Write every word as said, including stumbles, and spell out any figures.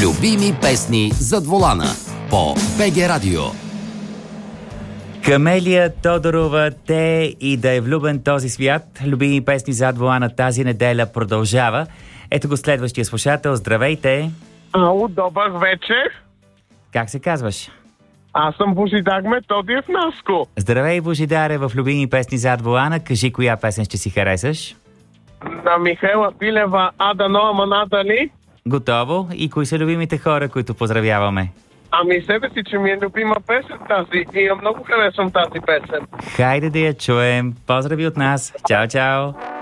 Любими песни зад волана по БГ Радио. Камелия Тодорова, Те и да е влюбен този свят. Любими песни зад волана тази неделя продължава. Ето го следващия слушател. Здравейте! Ало, добър вечер! Как се казваш? Аз съм Божидар Методиев Наско. Здравей, Божидаре, в Любими песни зад волана. Кажи коя песен ще си харесаш? На Михайла Пилева, Ада Ноа Манатали. Готово. И кои са любимите хора, които поздравяваме? Ами себе си, че ми е любима песен тази и я много харесвам тази песен. Хайде да я чуем. Поздрави от нас. Чао, чао!